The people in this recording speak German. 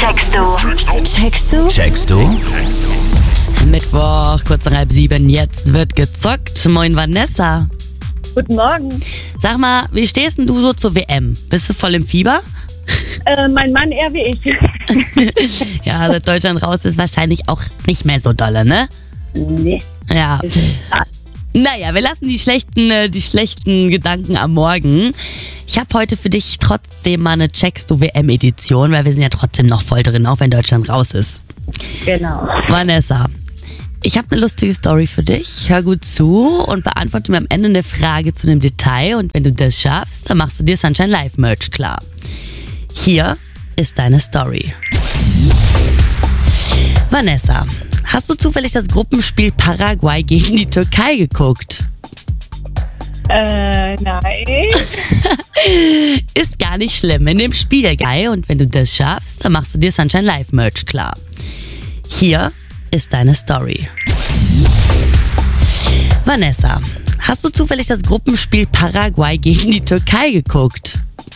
Checkst du? Mittwoch, kurz nach 6:30, jetzt wird gezockt. Moin Vanessa. Guten Morgen. Sag mal, wie stehst denn du so zur WM? Bist du voll im Fieber? Mein Mann eher wie ich. Ja, seit Deutschland raus ist wahrscheinlich auch nicht mehr so dolle, ne? Nee. Ja. Naja, wir lassen die schlechten Gedanken am Morgen. Ich habe heute für dich trotzdem mal eine Checkst du WM-Edition, weil wir sind ja trotzdem noch voll drin, auch wenn Deutschland raus ist. Genau. Vanessa, ich habe eine lustige Story für dich. Hör gut zu und beantworte mir am Ende eine Frage zu einem Detail. Und wenn du das schaffst, dann machst du dir Sunshine Live Merch klar. Hier ist deine Story. Vanessa, hast du zufällig das Gruppenspiel Paraguay gegen die Türkei geguckt? Nein. Ist gar nicht schlimm. In dem Spiel der Guy und wenn du das schaffst, dann machst du dir Sunshine Live Merch klar. Hier ist deine Story. Vanessa, hast du zufällig das Gruppenspiel Paraguay gegen die Türkei geguckt?